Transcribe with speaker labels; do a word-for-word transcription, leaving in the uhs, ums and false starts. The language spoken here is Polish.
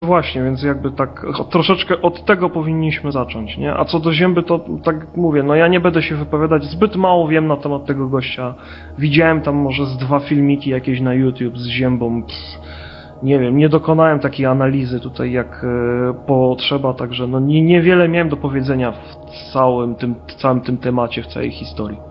Speaker 1: właśnie, więc jakby tak troszeczkę od tego powinniśmy zacząć, nie? A co do Zięby, to tak mówię, no ja nie będę się wypowiadać, zbyt mało wiem na temat tego gościa. Widziałem tam może z dwa filmiki jakieś na YouTube z Ziębą. Pff, nie wiem, nie dokonałem takiej analizy tutaj jak e, potrzeba, także no nie, niewiele miałem do powiedzenia w całym tym, całym tym temacie, w całej historii.